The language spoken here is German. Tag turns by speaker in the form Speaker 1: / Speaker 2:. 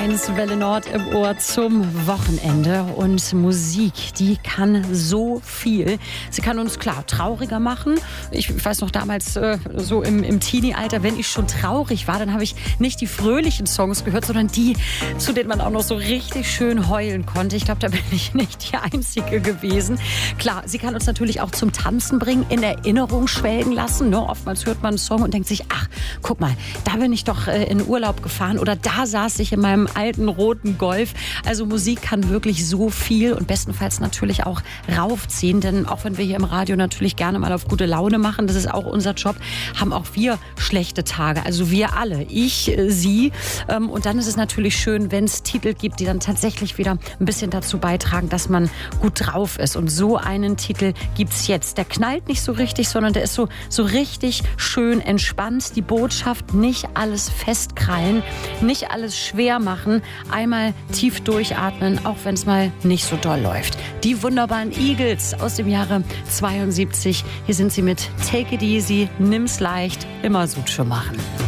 Speaker 1: 1 Welle Nord im Ohr zum Wochenende. Und Musik, die kann so viel. Sie kann uns, klar, trauriger machen. Ich weiß noch damals so im Teenie-Alter, wenn ich schon traurig war, dann habe ich nicht die fröhlichen Songs gehört, sondern die, zu denen man auch noch so richtig schön heulen konnte. Ich glaube, da bin ich nicht die Einzige gewesen. Klar, sie kann uns natürlich auch zum Tanzen bringen, in Erinnerung schwelgen lassen. Ne? Oftmals hört man einen Song und denkt sich, ach, guck mal, da bin ich doch in Urlaub gefahren oder da saß ich in meinem alten roten Golf. Also Musik kann wirklich so viel und bestenfalls natürlich auch raufziehen, denn auch wenn wir hier im Radio natürlich gerne mal auf gute Laune machen, das ist auch unser Job, haben auch wir schlechte Tage, also wir alle, ich, Sie, und dann ist es natürlich schön, wenn es Titel gibt, die dann tatsächlich wieder ein bisschen dazu beitragen, dass man gut drauf ist, und so einen Titel gibt's jetzt. Der knallt nicht so richtig, sondern der ist so richtig schön entspannt. Die Botschaft: nicht alles festkrallen, nicht alles schwer machen, einmal tief durchatmen, auch wenn es mal nicht so doll läuft. Die wunderbaren Eagles aus dem Jahre 72. Hier sind sie mit Take It Easy, nimm's leicht, immer Suche machen.